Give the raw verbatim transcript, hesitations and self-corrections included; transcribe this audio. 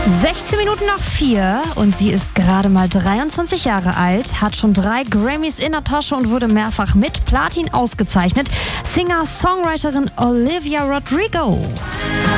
sechzehn Minuten nach vier und sie ist gerade mal dreiundzwanzig Jahre alt, hat schon drei Grammys in der Tasche und wurde mehrfach mit Platin ausgezeichnet. Singer-Songwriterin Olivia Rodrigo.